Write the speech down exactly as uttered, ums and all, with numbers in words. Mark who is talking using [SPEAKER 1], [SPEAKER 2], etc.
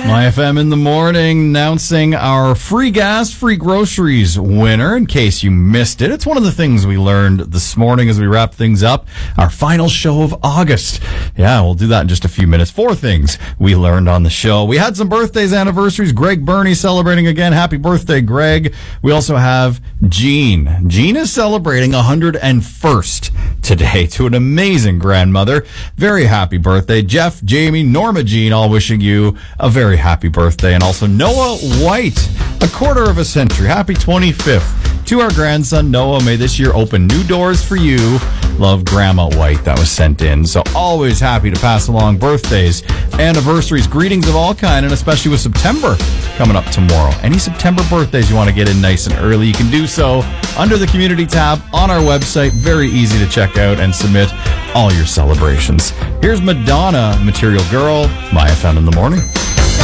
[SPEAKER 1] My F M in the morning announcing our free gas, free groceries winner. In case you missed it, it's one of the things we learned this morning as we wrap things up. Our final show of August. Yeah, we'll do that in just a few minutes. Four things we learned on the show. We had some birthdays, anniversaries. Greg Burney celebrating again. Happy birthday, Greg. We also have Jean. Jean is celebrating one hundred first today to an amazing grandmother. Very happy birthday. Jeff, Jamie, Norma Jean, all wishing you a very happy birthday. And also Noah White, a quarter of a century. Happy twenty-fifth to our grandson Noah. May this year open new doors for you. Love, Grandma White. That was sent in. So always happy to pass along birthdays, anniversaries, greetings of all kind, and especially with September coming up tomorrow. Any September birthdays you want to get in nice and early, you can do so under the community tab on our website. Very easy to check out and submit all your celebrations. Here's Madonna, Material Girl, My F M in the morning.